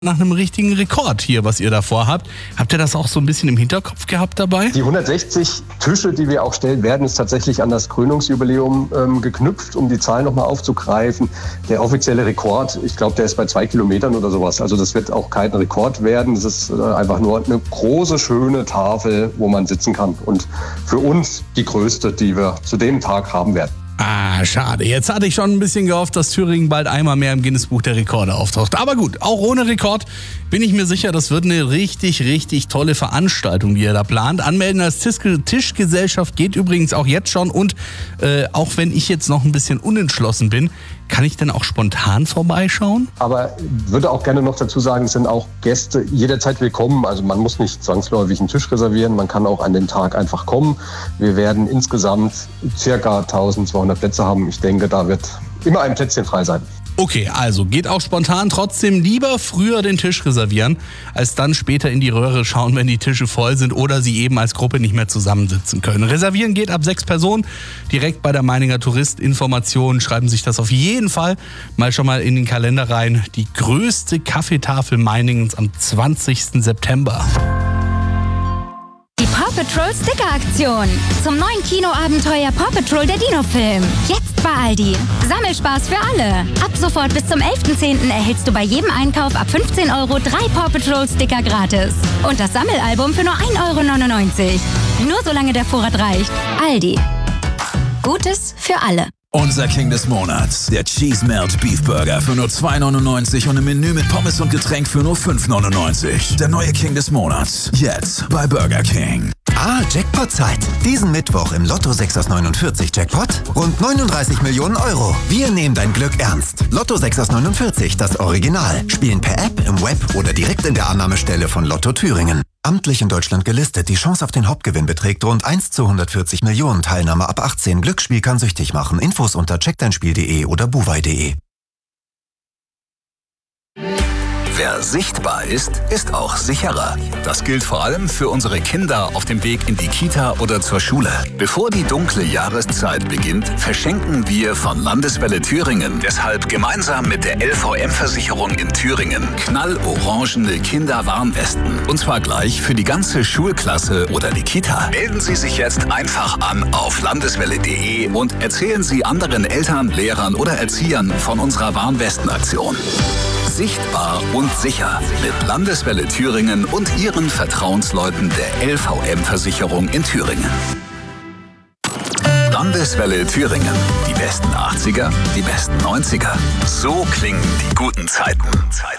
nach einem richtigen Rekord hier, was ihr davor habt. Habt ihr das auch so ein bisschen im Hinterkopf gehabt dabei? Die 160 Tische, die wir auch stellen werden, ist tatsächlich an das Krönungsjubiläum geknüpft, um die Zahl nochmal aufzugreifen. Der offizielle Rekord, ich glaube, der ist bei 2 Kilometern oder sowas. Also das wird auch kein Rekord werden. Das ist einfach nur eine große, schöne Tafel, wo man sitzen kann. Und für uns die größte, die wir zu dem Tag haben werden. Ah, schade. Jetzt hatte ich schon ein bisschen gehofft, dass Thüringen bald einmal mehr im Guinness-Buch der Rekorde auftaucht. Aber gut, auch ohne Rekord bin ich mir sicher, das wird eine richtig, richtig tolle Veranstaltung, die ihr da plant. Anmelden als Tischgesellschaft geht übrigens auch jetzt schon. Und auch wenn ich jetzt noch ein bisschen unentschlossen bin, kann ich denn auch spontan vorbeischauen? Aber würde auch gerne noch dazu sagen, es sind auch Gäste jederzeit willkommen. Also man muss nicht zwangsläufig einen Tisch reservieren, man kann auch an dem Tag einfach kommen. Wir werden insgesamt ca. 1200 Plätze haben. Ich denke, da wird immer ein Plätzchen frei sein. Okay, also geht auch spontan, trotzdem lieber früher den Tisch reservieren, als dann später in die Röhre schauen, wenn die Tische voll sind oder sie eben als Gruppe nicht mehr zusammensitzen können. Reservieren geht ab 6 Personen, direkt bei der Meininger Touristinformation. Schreiben sich das auf jeden Fall schon mal in den Kalender rein. Die größte Kaffeetafel Meiningens am 20. September. Die Paw Patrol Sticker-Aktion. Zum neuen Kinoabenteuer Paw Patrol der Dino-Film. Jetzt bei Aldi. Sammelspaß für alle. Ab sofort bis zum 11.10. erhältst du bei jedem Einkauf ab 15 Euro 3 Paw Patrol Sticker gratis. Und das Sammelalbum für nur 1,99 Euro. Nur solange der Vorrat reicht. Aldi. Gutes für alle. Unser King des Monats, der Cheese Melt Beef Burger für nur 2,99 und im Menü mit Pommes und Getränk für nur 5,99. Der neue King des Monats, jetzt bei Burger King. Jackpot-Zeit. Diesen Mittwoch im Lotto 6 aus 49 Jackpot rund 39 Millionen Euro. Wir nehmen dein Glück ernst. Lotto 6 aus 49, das Original. Spielen per App, im Web oder direkt in der Annahmestelle von Lotto Thüringen. Amtlich in Deutschland gelistet. Die Chance auf den Hauptgewinn beträgt rund 1 zu 140 Millionen. Teilnahme ab 18. Glücksspiel kann süchtig machen. Infos unter checkdeinspiel.de oder buwei.de. Wer sichtbar ist, ist auch sicherer. Das gilt vor allem für unsere Kinder auf dem Weg in die Kita oder zur Schule. Bevor die dunkle Jahreszeit beginnt, verschenken wir von Landeswelle Thüringen deshalb gemeinsam mit der LVM-Versicherung in Thüringen knallorangene Kinderwarnwesten. Und zwar gleich für die ganze Schulklasse oder die Kita. Melden Sie sich jetzt einfach an auf landeswelle.de und erzählen Sie anderen Eltern, Lehrern oder Erziehern von unserer Warnwestenaktion. Sichtbar und sicher mit Landeswelle Thüringen und ihren Vertrauensleuten der LVM-Versicherung in Thüringen. Landeswelle Thüringen. Die besten 80er, die besten 90er. So klingen die guten Zeiten.